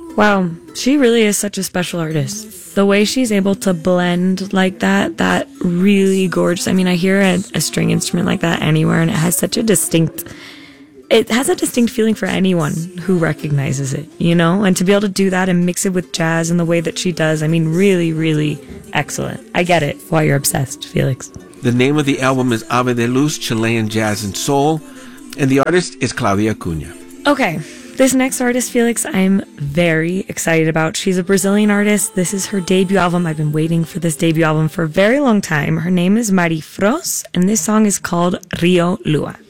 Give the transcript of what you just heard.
Wow, she really is such a special artist. The way she's able to blend like that really gorgeous. I mean, I hear a string instrument like that anywhere, and it has a distinct feeling for anyone who recognizes it, you know? And to be able to do that and mix it with jazz in the way that she does, I mean, really, really excellent. I get it why you're obsessed, Felix. The name of the album is Ave de Luz, Chilean Jazz and Soul, and the artist is Claudia Cunha. Okay. This next artist, Felix, I'm very excited about. She's a Brazilian artist. This is her debut album. I've been waiting for this debut album for a very long time. Her name is Mari Fros, and this song is called Rio Lua.